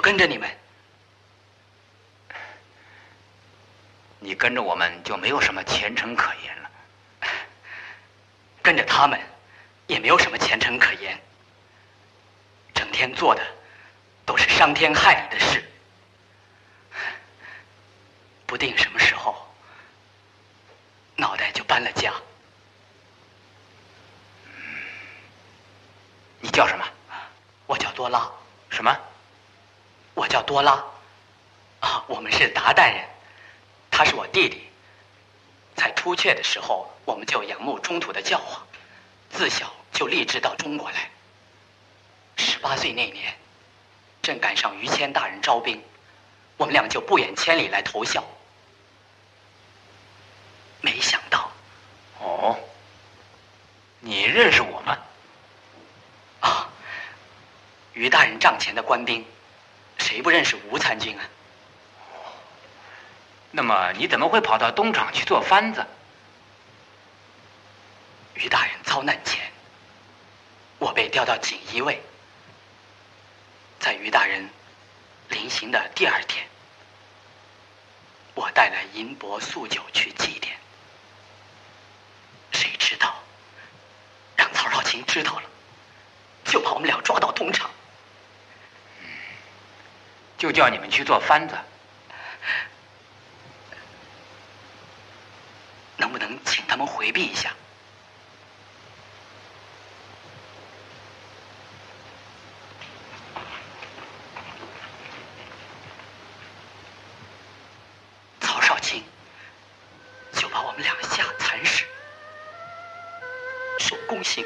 跟着你们。 你跟着我们就没有什么前程可言了。 跟着他们，也没有什么前程可言。整天做的都是伤天害理的事，不定什么时候脑袋就搬了家。 你叫什么？ 我叫多拉。 什么？ 我叫多拉。啊，我们是鞑靼人，他是我弟弟。才突厥的时候，我们就仰慕中土的教化，自小就立志到中国来。18岁那年，正赶上于谦大人招兵，我们俩就不远千里来投效。没想到， 哦，你认识我吗？ 啊，于大人帐前的官兵，谁不认识吴参军啊？ 那么你怎么会跑到东厂去做番子？ 于大人遭难前，我被调到锦衣卫。在于大人临行的第2天，我带来银帛素酒去祭奠。谁知道让曹少卿知道了，就把我们俩抓到东厂。 就叫你们去做番子。 能不能请他们回避一下？